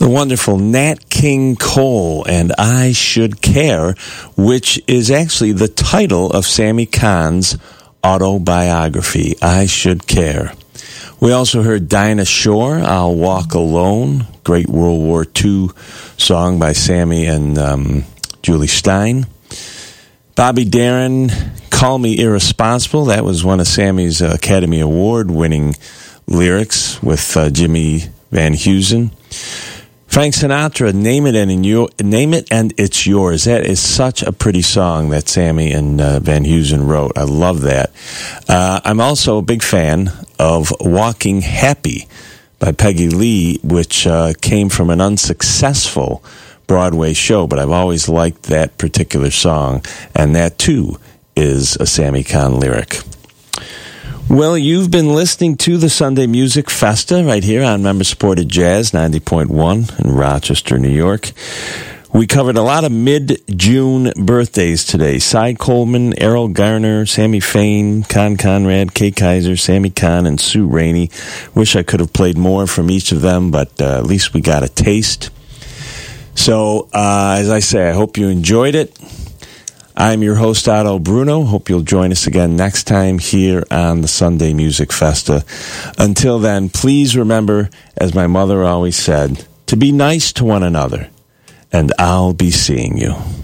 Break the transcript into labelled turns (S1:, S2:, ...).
S1: The wonderful Nat King Cole and I Should Care, which is actually the title of Sammy Cahn's autobiography, I Should Care. We also heard Dinah Shore, I'll Walk Alone, great World War II song by Sammy and Julie Stein. Bobby Darin, Call Me Irresponsible, that was one of Sammy's Academy Award-winning lyrics with Jimmy Van Heusen. Frank Sinatra, Name It and It's Yours. That is such a pretty song that Sammy and Van Heusen wrote. I love that. I'm also a big fan of Walking Happy by Peggy Lee, which came from an unsuccessful Broadway show, but I've always liked that particular song, and that too is a Sammy Cahn lyric. Well, you've been listening to the Sunday Music Festa right here on member-supported Jazz 90.1 in Rochester, New York. We covered a lot of mid-June birthdays today. Cy Coleman, Errol Garner, Sammy Fain, Con Conrad, Kay Kaiser, Sammy Cahn, and Sue Rainey. Wish I could have played more from each of them, but at least we got a taste. So, as I say, I hope you enjoyed it. I'm your host, Otto Bruno. Hope you'll join us again next time here on the Sunday Music Festa. Until then, please remember, as my mother always said, to be nice to one another, and I'll be seeing you.